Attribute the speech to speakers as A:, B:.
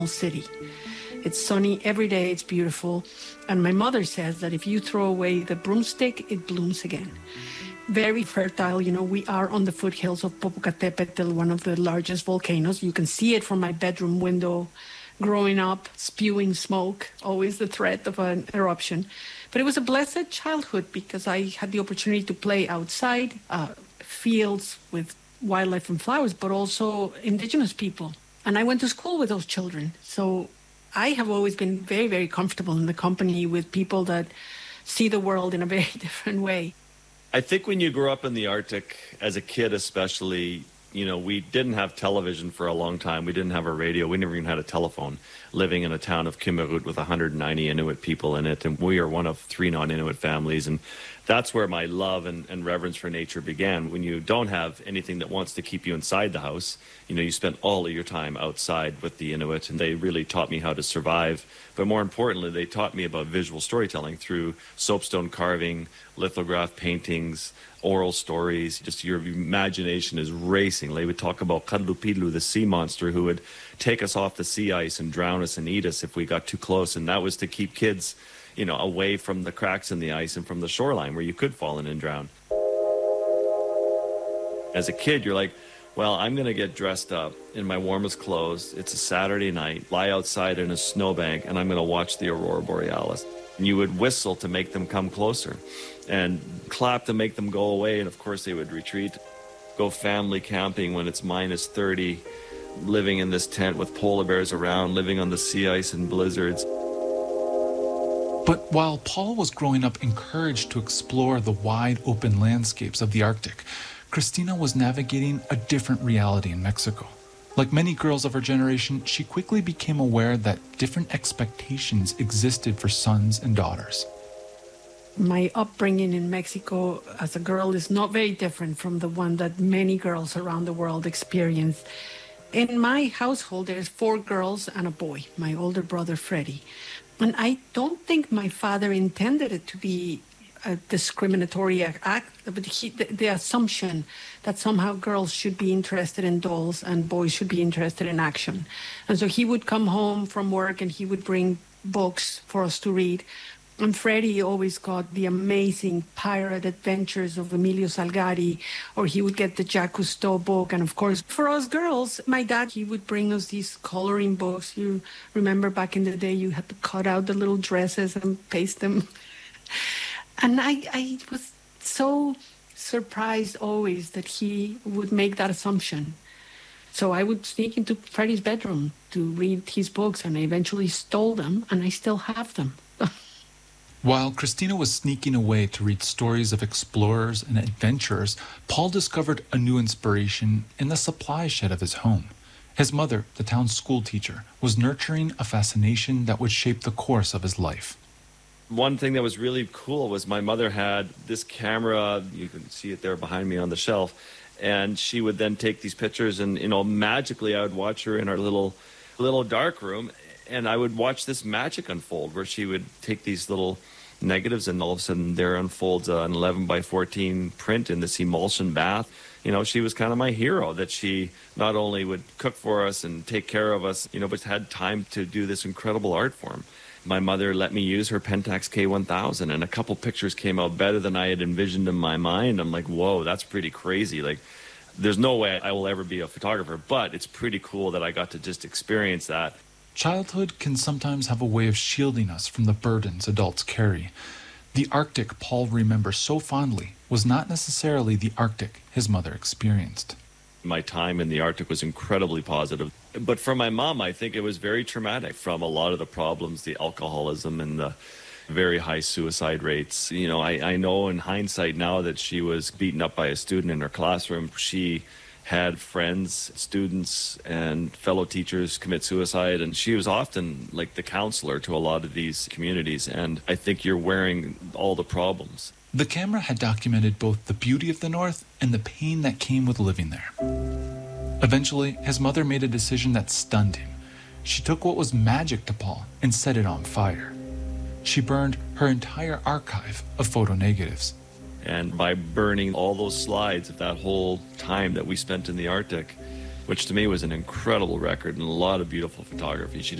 A: city. It's sunny every day, it's beautiful. And my mother says that if you throw away the broomstick, it blooms again. Very fertile. We are on the foothills of Popocatépetl, one of the largest volcanoes. You can see it from my bedroom window. Growing up, spewing smoke, always the threat of an eruption. But it was a blessed childhood because I had the opportunity to play outside, fields with wildlife and flowers, but also indigenous people. And I went to school with those children. So I have always been very, very comfortable in the company with people that see the world in a very different way.
B: I think when you grow up in the Arctic, as a kid especially, we didn't have television for a long time. We didn't have a radio. We never even had a telephone, living in a town of Kimmirut with 190 Inuit people in it. And we are one of 3 non-Inuit families. And that's where my love and reverence for nature began. When you don't have anything that wants to keep you inside the house, you spend all of your time outside with the Inuit, and they really taught me how to survive. But more importantly, they taught me about visual storytelling through soapstone carving, lithograph paintings, oral stories. Just your imagination is racing. They would talk about Kadlupidlu, the sea monster who would take us off the sea ice and drown us and eat us if we got too close. And that was to keep kids, away from the cracks in the ice and from the shoreline where you could fall in and drown. As a kid, you're like, well, I'm going to get dressed up in my warmest clothes. It's a Saturday night, lie outside in a snowbank, and I'm going to watch the Aurora Borealis. And you would whistle to make them come closer and clap to make them go away. And of course, they would retreat. Go family camping when it's minus 30, living in this tent with polar bears around, living on the sea ice and blizzards.
C: But while Paul was growing up encouraged to explore the wide open landscapes of the Arctic, Christina was navigating a different reality in Mexico. Like many girls of her generation, she quickly became aware that different expectations existed for sons and daughters.
A: My upbringing in Mexico as a girl is not very different from the one that many girls around the world experience. In my household, there's 4 girls and a boy, my older brother, Freddie. And I don't think my father intended it to be a discriminatory act, but the assumption that somehow girls should be interested in dolls and boys should be interested in action. And so he would come home from work and he would bring books for us to read. And Freddie always got the amazing pirate adventures of Emilio Salgari, or he would get the Jacques Cousteau book. And of course, for us girls, my dad, he would bring us these coloring books. You remember back in the day, you had to cut out the little dresses and paste them. And I was so surprised always that he would make that assumption. So I would sneak into Freddie's bedroom to read his books, and I eventually stole them, and I still have them.
C: While Christina was sneaking away to read stories of explorers and adventurers, Paul discovered a new inspiration in the supply shed of his home. His mother, the town's school teacher, was nurturing a fascination that would shape the course of his life.
B: One thing that was really cool was my mother had this camera, you can see it there behind me on the shelf, and she would then take these pictures and, magically I would watch her in our little dark room, and I would watch this magic unfold where she would take these little negatives and all of a sudden there unfolds an 11 by 14 print in this emulsion bath. She was kind of my hero, that she not only would cook for us and take care of us, but had time to do this incredible art form. My mother let me use her Pentax K1000, and a couple pictures came out better than I had envisioned in my mind. I'm like, whoa, that's pretty crazy. Like, there's no way I will ever be a photographer, but it's pretty cool that I got to just experience that.
C: Childhood can sometimes have a way of shielding us from the burdens adults carry. The Arctic Paul remembers so fondly was not necessarily the Arctic his mother experienced.
B: My time in the Arctic was incredibly positive. But for my mom, I think it was very traumatic from a lot of the problems, the alcoholism and the very high suicide rates. I know in hindsight now that she was beaten up by a student in her classroom. She had friends, students, and fellow teachers commit suicide, and she was often like the counselor to a lot of these communities, and I think you're wearing all the problems.
C: The camera had documented both the beauty of the North and the pain that came with living there. Eventually, his mother made a decision that stunned him. She took what was magic to Paul and set it on fire. She burned her entire archive of photo negatives.
B: And by burning all those slides of that whole time that we spent in the Arctic, which to me was an incredible record and a lot of beautiful photography. She